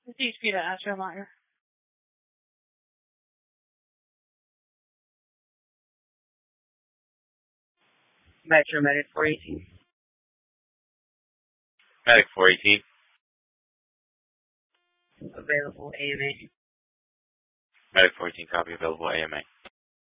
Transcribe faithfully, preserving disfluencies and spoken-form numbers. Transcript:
D P to Astro Meyer. Metro Medic four eighteen. Medic four eighteen. Available A M A. Medic four eighteen, copy, available A M A.